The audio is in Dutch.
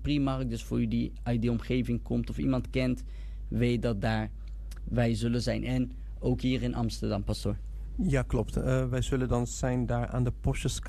Primark. Dus voor u die uit die omgeving komt of iemand kent, weet dat daar wij zullen zijn. En ook hier in Amsterdam, pastoor. Ja, klopt. Wij zullen dan zijn daar aan de